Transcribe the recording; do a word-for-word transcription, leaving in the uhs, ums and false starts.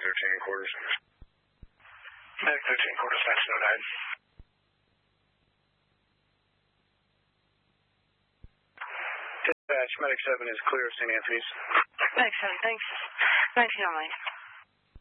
thirteen and quarters. Medic thirteen and quarters, nineteen oh nine. Dispatch, Medic seven is clear of Saint Anthony's. Medic seven, thanks. nineteen oh nine.